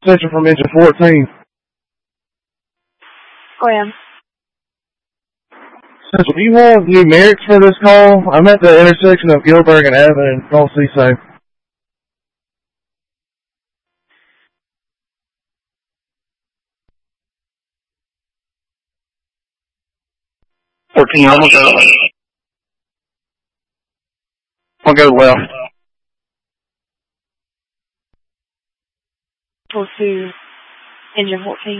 intersection from engine 14. Go ahead. Do you have numerics for this call? I'm at the intersection of Gilbert and Avenue in Call CSAFE. I'll go left. Go to engine 14.